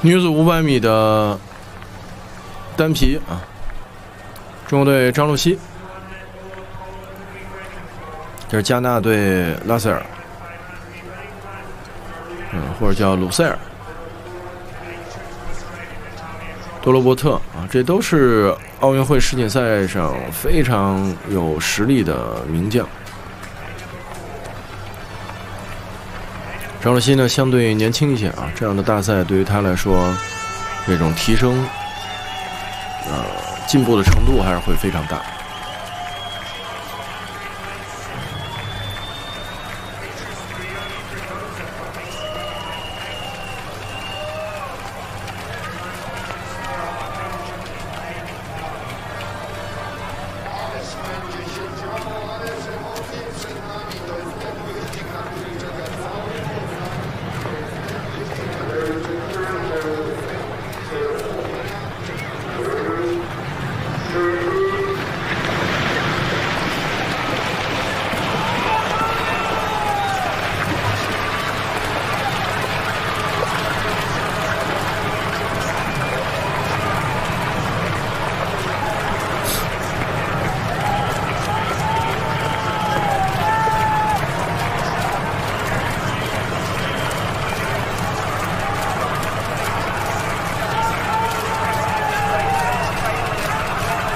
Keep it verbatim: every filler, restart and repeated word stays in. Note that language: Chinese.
女子五百米的单皮啊，中国队张露西，这是加纳队拉塞尔，嗯，或者叫鲁塞尔、多罗伯特啊，这都是奥运会世锦赛上非常有实力的名将。张露西呢，相对年轻一些啊，这样的大赛对于他来说，这种提升，呃，进步的程度还是会非常大。